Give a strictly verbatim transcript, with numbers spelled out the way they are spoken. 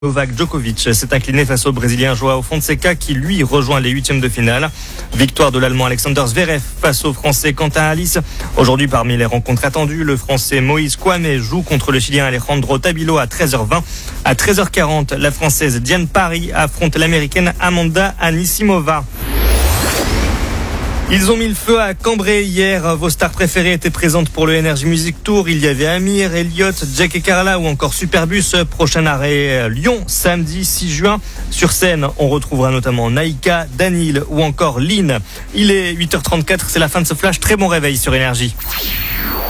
Novak Djokovic s'est incliné face au Brésilien Joao Fonseca qui lui rejoint les huitièmes de finale. Victoire de l'Allemand Alexander Zverev face au Français Quentin Halys. Aujourd'hui, parmi les rencontres attendues, le Français Moïse Kouamé joue contre le Chilien Alejandro Tabilo à treize heures vingt. À treize heures quarante, la Française Diane Parry affronte l'Américaine Amanda Anisimova. Ils ont mis le feu à Cambrai hier. Vos stars préférées étaient présentes pour le Energy Music Tour. Il y avait Amir, Elliott, Jack et Carla ou encore Superbus. Prochain arrêt Lyon, samedi six juin. Sur scène, on retrouvera notamment Naïka, Danil ou encore Lynn. Il est huit heures trente-quatre, c'est la fin de ce flash. Très bon réveil sur Énergie.